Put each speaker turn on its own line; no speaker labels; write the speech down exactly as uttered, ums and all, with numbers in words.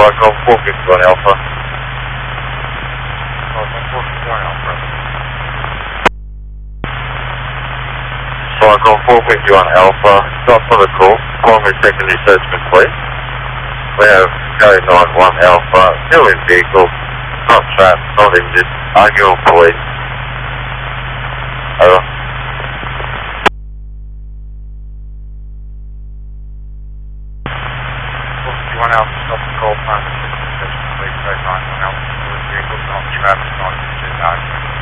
Echo four fifty-one Alpha.
four fifty-one Alpha.
Echo four fifty-one Alpha. Stop for the call. Primary secondary search complete. We have Go nine one Alpha. Still in vehicle. Not trapped. Not injured. Arguing police. Over.
four fifty-one Alpha, stop the call, plan, station, complete, Go nine one Alpha, vehicle, not trapped, not injured, arguing.